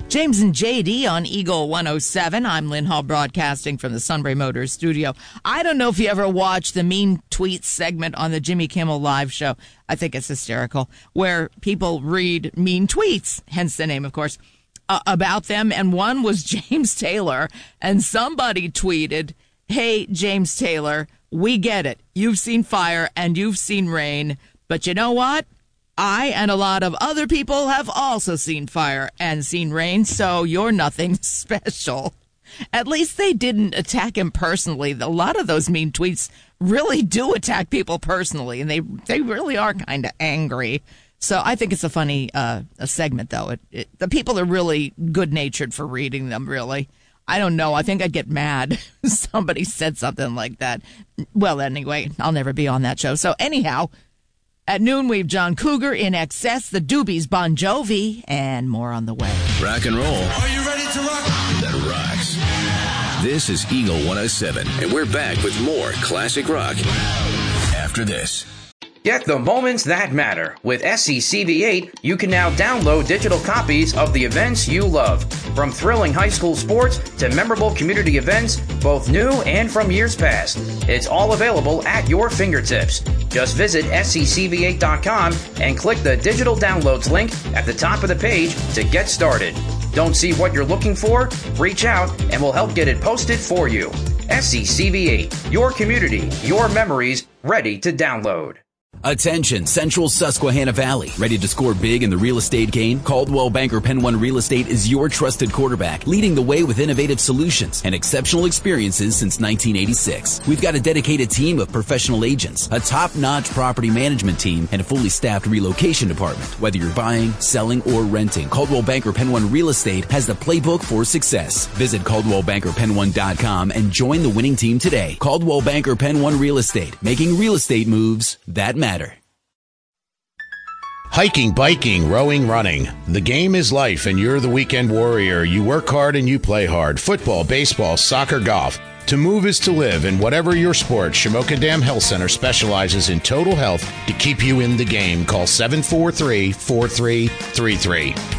James and JD on Eagle 107. I'm Lynn Hall broadcasting from the Sunbury Motors studio. I don't know if you ever watched the Mean Tweets segment on the Jimmy Kimmel Live show. I think it's hysterical, where people read mean tweets, hence the name, of course, about them. And one was James Taylor, and somebody tweeted, "Hey, James Taylor, we get it. You've seen fire and you've seen rain, but you know what? I and a lot of other people have also seen fire and seen rain, so you're nothing special." At least they didn't attack him personally. A lot of those mean tweets really do attack people personally, and they really are kind of angry. So I think it's a funny a segment, though. The people are really good-natured for reading them, really. I don't know. I think I'd get mad if somebody said something like that. Well, anyway, I'll never be on that show. So anyhow, at noon, we have John Cougar, In Excess, the Doobies, Bon Jovi, and more on the way. Rock and roll. Are you ready to rock? That rocks. This is Eagle 107, and we're back with more classic rock after this. Get the moments that matter. With SCCV8, you can now download digital copies of the events you love. From thrilling high school sports to memorable community events, both new and from years past. It's all available at your fingertips. Just visit SCCV8.com and click the digital downloads link at the top of the page to get started. Don't see what you're looking for? Reach out and we'll help get it posted for you. SCCV8, your community, your memories, ready to download. Attention, Central Susquehanna Valley. Ready to score big in the real estate game? Coldwell Banker Penn One Real Estate is your trusted quarterback, leading the way with innovative solutions and exceptional experiences since 1986. We've got a dedicated team of professional agents, a top-notch property management team, and a fully staffed relocation department. Whether you're buying, selling, or renting, Coldwell Banker Penn One Real Estate has the playbook for success. Visit CaldwellBankerPenn1.com and join the winning team today. Coldwell Banker Penn One Real Estate, making real estate moves that matter. Hiking, biking, rowing, running. The game is life, and you're the weekend warrior. You work hard and you play hard. Football, baseball, soccer, golf. To move is to live, and whatever your sport, Shamokin Dam Health Center specializes in total health to keep you in the game. Call 743-4333.